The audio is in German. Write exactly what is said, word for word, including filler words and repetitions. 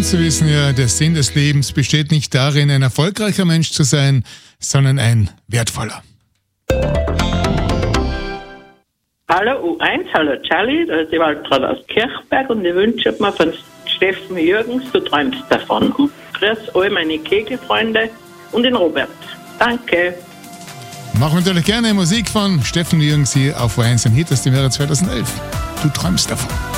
Und Sie wissen ja, der Sinn des Lebens besteht nicht darin, ein erfolgreicher Mensch zu sein, sondern ein wertvoller. Hallo U eins, hallo Charlie, da ist die Waltraud aus Kirchberg und ich wünsche mir von Steffen Jürgens, du träumst davon. Und grüß alle meine Kegelfreunde und den Robert. Danke. Machen wir natürlich gerne Musik von Steffen Jürgens hier auf U eins, ein Hit aus dem Jahre zweitausendelf. Du träumst davon.